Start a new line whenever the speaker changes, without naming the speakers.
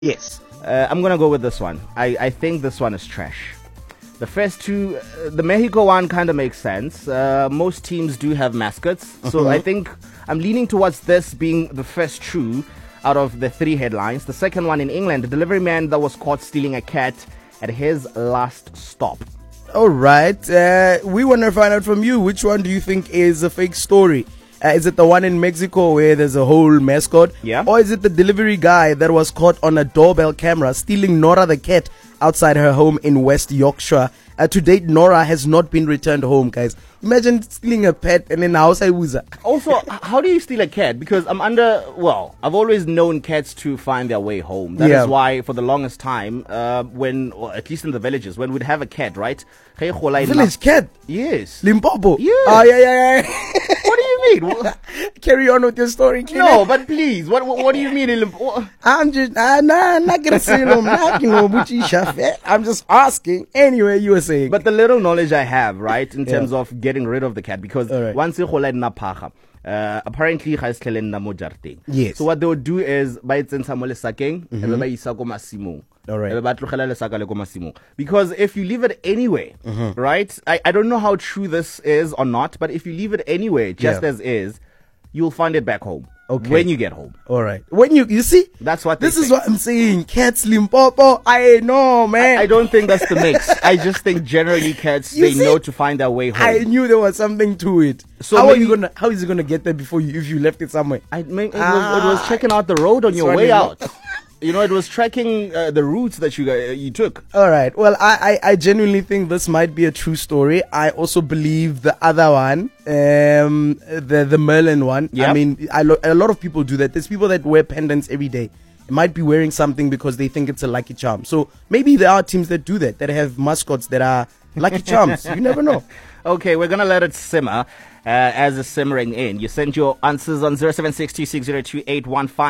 Yes.
I'm going to go with this one. I think this one is trash. The first two, the Mexico one kind of makes sense. Most teams do have mascots. So I think I'm leaning towards this being the first true out of the three headlines. The second one in England, the delivery man that was caught stealing a cat at his last stop.
All right. We want to find out from you, which one do you think is a fake story? Is it the one in Mexico where there's a whole mascot?
Yeah.
Or is it the delivery guy that was caught on a doorbell camera stealing Nora the cat outside her home in West Yorkshire? To date, Nora has not been returned home, guys. Imagine stealing a pet and in the house I was.
Also, how do you steal a cat? Because I've always known cats to find their way home. That is why, for the longest time, or at least in the villages, when we'd have a cat, right?
Village cat?
Yes.
Limpopo?
Yes.
Oh, yeah.
What do you mean?
Carry on with your story, kid.
No, but please, what do you mean in Limpopo?
I'm just, not gonna say no, I'm just asking. Anyway, you were saying.
But the little knowledge I have, right, in terms of getting rid of the cat, because once you apparently
yes.
So what they would do is by sakeng because if you leave it anyway, right? I don't know how true this is or not, but if you leave it anyway, just as is, you'll find it back home.
Okay.
When you get home.
All right. When you see?
That's what
this is what I'm saying. Cats, Limpopo. I know, man.
I don't think that's the mix. I just think generally cats, they know to find their way home.
I knew there was something to it. So how is it gonna get there before you if you left it somewhere?
It was checking out the road on your way out. You know, it was tracking the routes that you took.
All right. Well, I genuinely think this might be a true story. I also believe the other one, the Merlin one.
Yep.
I mean, a lot of people do that. There's people that wear pendants every day. They might be wearing something because they think it's a lucky charm. So maybe there are teams that do that have mascots that are lucky charms. You never know.
Okay, we're going to let it simmer as it's simmering in. You send your answers on 0762602815.